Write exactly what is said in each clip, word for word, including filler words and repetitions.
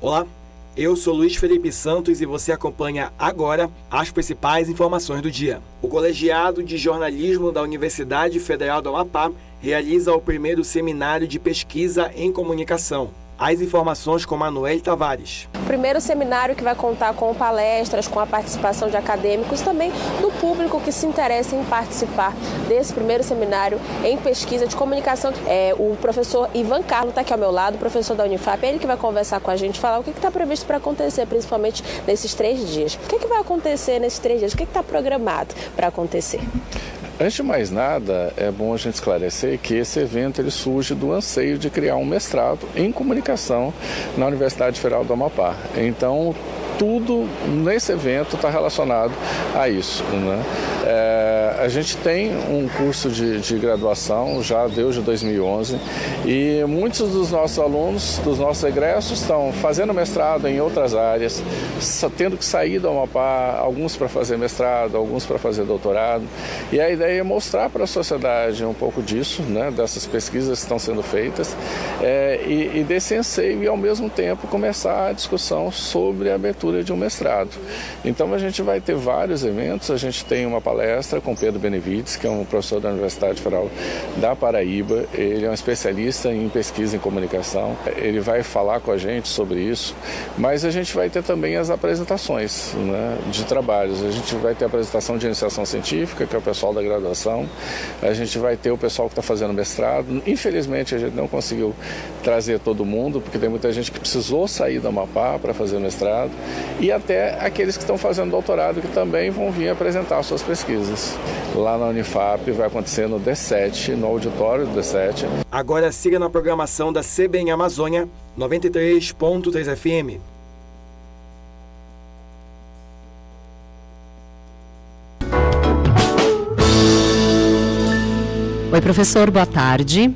Olá, eu sou Luiz Felipe Santos e você acompanha agora as principais informações do dia. O Colegiado de Jornalismo da Universidade Federal do Amapá realiza o primeiro seminário de pesquisa em comunicação. As informações com Manoel Tavares. O primeiro seminário que vai contar com palestras, com a participação de acadêmicos, também do público que se interessa em participar desse primeiro seminário em pesquisa de comunicação. É, o professor Ivan Carlos está aqui ao meu lado, professor da Unifap, é ele que vai conversar com a gente, falar o que está previsto para acontecer, principalmente nesses três dias. O que, que vai acontecer nesses três dias? O que está programado para acontecer? Antes de mais nada, é bom a gente esclarecer que esse evento ele surge do anseio de criar um mestrado em comunicação na Universidade Federal do Amapá. Então, tudo nesse evento está relacionado a isso, né? É, a gente tem um curso de, de graduação já desde dois mil e onze e muitos dos nossos alunos, dos nossos egressos, estão fazendo mestrado em outras áreas, tendo que sair do Amapá, alguns para fazer mestrado, alguns para fazer doutorado. E a ideia é mostrar para a sociedade um pouco disso, né, dessas pesquisas que estão sendo feitas é, e, e desse anseio e, ao mesmo tempo, começar a discussão sobre a abertura de um mestrado. Então a gente vai ter vários eventos, a gente tem uma palestra com Pedro Benevides, que é um professor da Universidade Federal da Paraíba, ele é um especialista em pesquisa em comunicação, ele vai falar com a gente sobre isso, mas a gente vai ter também as apresentações, né, de trabalhos, a gente vai ter a apresentação de iniciação científica, que é o pessoal da graduação, a gente vai ter o pessoal que está fazendo mestrado, infelizmente a gente não conseguiu trazer todo mundo, porque tem muita gente que precisou sair do Amapá para fazer mestrado, e até aqueles que estão fazendo doutorado que também vão vir apresentar suas pesquisas. Lá na Unifap vai acontecer no D sete, no auditório do D sete. Agora siga na programação da C B N Amazônia noventa e três ponto três F M. Oi, professor, boa tarde.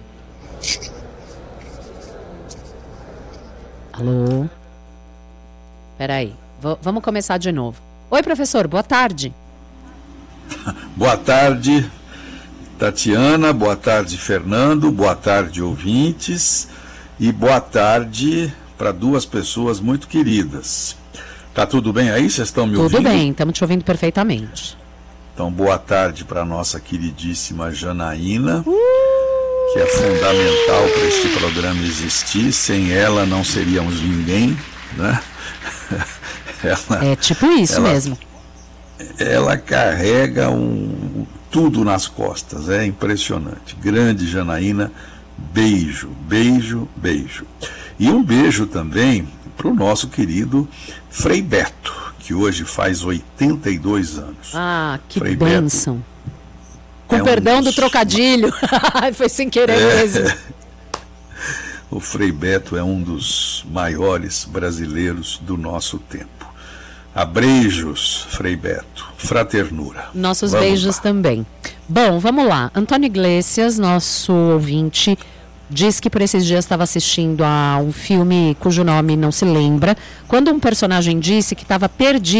Alô? Peraí, v- vamos começar de novo. Oi, professor, boa tarde. Boa tarde, Tatiana, boa tarde, Fernando, boa tarde, ouvintes, e boa tarde para duas pessoas muito queridas. Tá tudo bem aí? Vocês estão me Tudo ouvindo? Tudo bem, estamos te ouvindo perfeitamente. Então, boa tarde para a nossa queridíssima Janaína, uh! que é fundamental para este programa existir. Sem ela não seríamos ninguém, né? Ela, é tipo isso ela, mesmo. Ela carrega um, tudo nas costas, é impressionante. Grande Janaína, beijo, beijo, beijo. E um beijo também para o nosso querido Frei Beto, que hoje faz oitenta e dois anos. Ah, que Frei bênção. Beto Com é perdão um do dos... trocadilho. Foi sem querer é... mesmo. O Frei Beto é um dos maiores brasileiros do nosso tempo. Abreijos, Frei Beto, fraternura. Nossos vamos beijos lá. também. Bom, vamos lá. Antônio Iglesias, nosso ouvinte, diz que por esses dias estava assistindo a um filme cujo nome não se lembra, quando um personagem disse que estava perdido